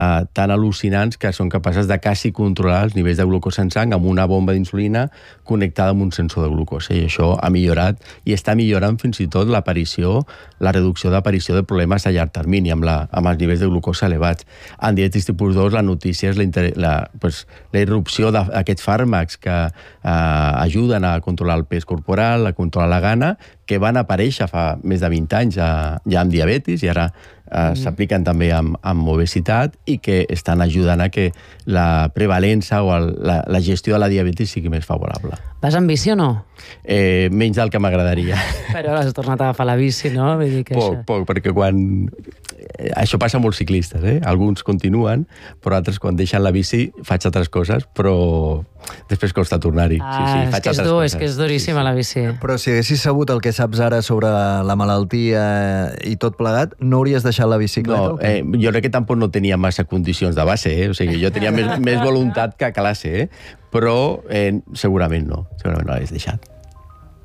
tan al·lucinants que són capaces de quasi controlar els nivells de glucosa en sang amb una bomba d'insulina connectada amb un sensor de glucosa. I això ha millorat i està millorant fins i tot la reducció d'aparició de problemes a llarg termini amb els nivells de glucosa elevats. En diabetis tipus 2 la notícia és la irrupció d'aquests fàrmacs que ajuden a controlar el pes corporal, a controlar la gana, que van aparèixer fa més de 20 anys ja amb diabetis i ara s'apliquen també amb obesitat i que estan ajudant a que la prevalença o la gestió de la diabetis sigui més favorable. Vas amb bici o no? Menys del que m'agradaria. Però has tornat a agafar la bici, no? Poc, perquè quan... Això passa a molts ciclistes, Alguns continuen, però altres quan deixen la bici faig altres coses, però després costa tornar-hi. És que és duríssima la bici. Però si haguessis sabut el que saps ara sobre la malaltia i tot plegat, no hauries deixat la bicicleta? No, jo crec que tampoc no tenia massa condicions de base, O sigui, jo tenia més voluntat que classe, però segurament no l'hagués deixat.